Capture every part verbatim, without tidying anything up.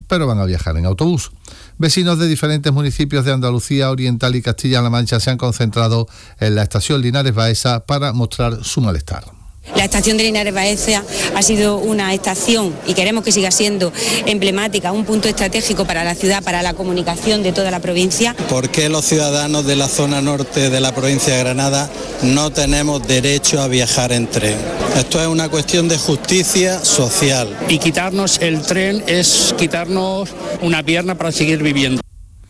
pero van a viajar en autobús. Vecinos de diferentes municipios de Andalucía Oriental y Castilla-La Mancha se han concentrado en la estación Linares Baeza para mostrar su malestar. La estación de Linares Baeza ha sido una estación, y queremos que siga siendo emblemática, un punto estratégico para la ciudad, para la comunicación de toda la provincia. ¿Por qué los ciudadanos de la zona norte de la provincia de Granada no tenemos derecho a viajar en tren? Esto es una cuestión de justicia social. Y quitarnos el tren es quitarnos una pierna para seguir viviendo.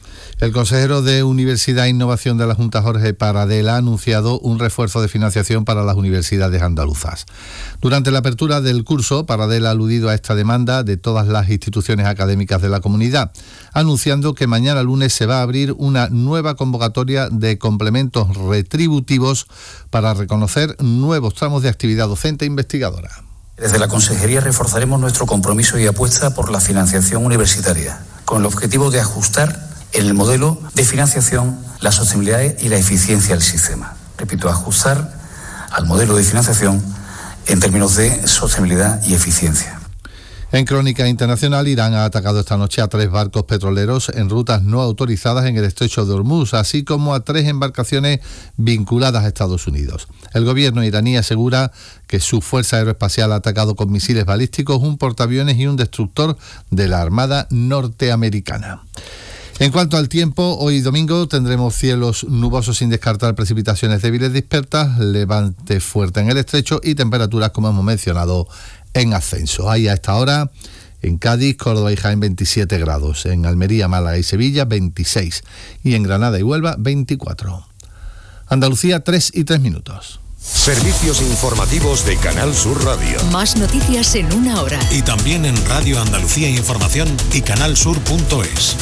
El consejero de Universidad e Innovación de la Junta, Jorge Paradela, ha anunciado un refuerzo de financiación para las universidades andaluzas. Durante la apertura del curso, Paradela ha aludido a esta demanda de todas las instituciones académicas de la comunidad, anunciando que mañana lunes se va a abrir una nueva convocatoria de complementos retributivos para reconocer nuevos tramos de actividad docente e investigadora. Desde la Consejería reforzaremos nuestro compromiso y apuesta por la financiación universitaria, con el objetivo de ajustar en el modelo de financiación la sostenibilidad y la eficiencia del sistema. Repito, ajustar al modelo de financiación en términos de sostenibilidad y eficiencia. En crónica internacional, Irán ha atacado esta noche a tres barcos petroleros en rutas no autorizadas en el estrecho de Hormuz, así como a tres embarcaciones vinculadas a Estados Unidos. El gobierno iraní asegura que su fuerza aeroespacial ha atacado con misiles balísticos un portaaviones y un destructor de la Armada norteamericana. En cuanto al tiempo, hoy domingo tendremos cielos nubosos sin descartar precipitaciones débiles dispersas, levante fuerte en el estrecho y temperaturas, como hemos mencionado, en ascenso. Hay a esta hora en Cádiz, Córdoba y Jaén veintisiete grados, en Almería, Málaga y Sevilla veintiséis y en Granada y Huelva veinticuatro. Andalucía, tres y tres minutos. Servicios informativos de Canal Sur Radio. Más noticias en una hora. Y también en Radio Andalucía Información y canal sur punto es.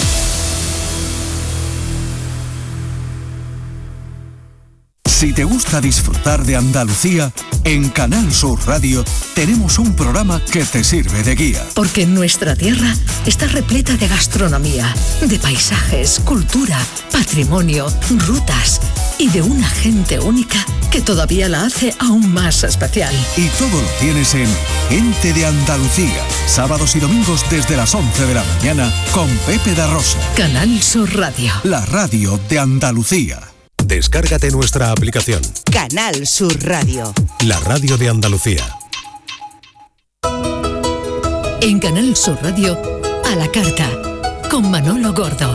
Si te gusta disfrutar de Andalucía, en Canal Sur Radio tenemos un programa que te sirve de guía. Porque nuestra tierra está repleta de gastronomía, de paisajes, cultura, patrimonio, rutas y de una gente única que todavía la hace aún más especial. Y todo lo tienes en Gente de Andalucía, sábados y domingos desde las once de la mañana con Pepe da Rosa. Canal Sur Radio. La radio de Andalucía. Descárgate nuestra aplicación. Canal Sur Radio. La radio de Andalucía. En Canal Sur Radio, a la carta, con Manolo Gordo.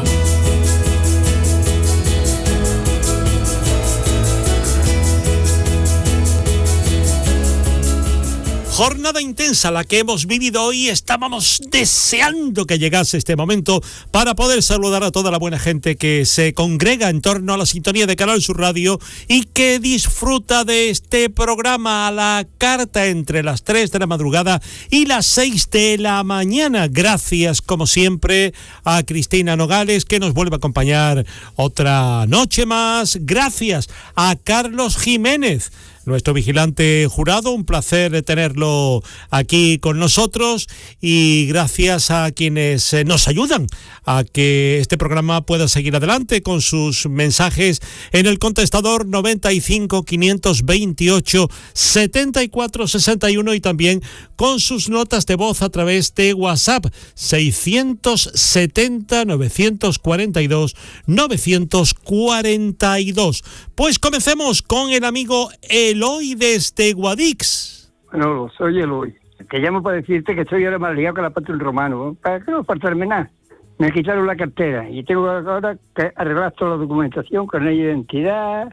Jornada intensa la que hemos vivido hoy. Estábamos deseando que llegase este momento para poder saludar a toda la buena gente que se congrega en torno a la sintonía de Canal Sur Radio y que disfruta de este programa a la carta entre las tres de la madrugada y las seis de la mañana. Gracias, como siempre, a Cristina Nogales, que nos vuelve a acompañar otra noche más. Gracias a Carlos Jiménez, nuestro vigilante jurado, un placer tenerlo aquí con nosotros, y gracias a quienes nos ayudan a que este programa pueda seguir adelante con sus mensajes en el contestador noventa y cinco, quinientos veintiocho, setenta y cuatro sesenta y uno y también con sus notas de voz a través de WhatsApp seiscientos setenta, novecientos cuarenta y dos, novecientos cuarenta y dos. Pues comencemos con el amigo Eloy desde Guadix. Bueno, soy Eloy. Te llamo para decirte que estoy ahora más liado que la pata del romano. ¿Para qué no faltarme nada? Me quitaron la cartera y tengo ahora que arreglar toda la documentación, con la identidad,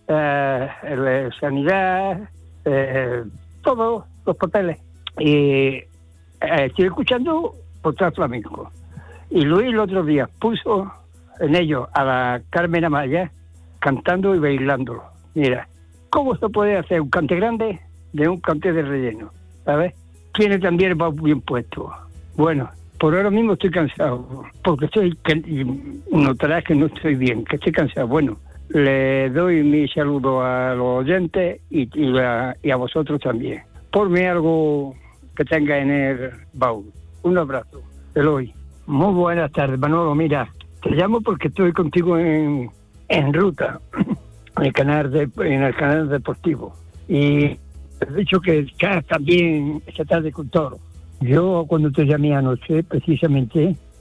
eh, eh, sanidad, eh, todos los papeles. Y eh, estoy escuchando Portal Flamenco. Y Luis el otro día puso en ello a la Carmen Amaya cantando y bailando. Mira, ¿cómo se puede hacer un cante grande de un cante de relleno? ¿Sabes? Tiene también va bien puesto. Bueno, por ahora mismo estoy cansado, porque estoy, notarás que no estoy bien, que estoy cansado. Bueno, le doy mi saludo a los oyentes y, y, a, y a vosotros también. Ponme algo que tenga en el baúl. Un abrazo, Eloy. Muy buenas tardes, Manolo. Mira, te llamo porque estoy contigo en, en ruta, en el canal de, en el canal deportivo. Y he dicho que estás también esta tarde con Toro. Yo cuando te llamé anoche, precisamente,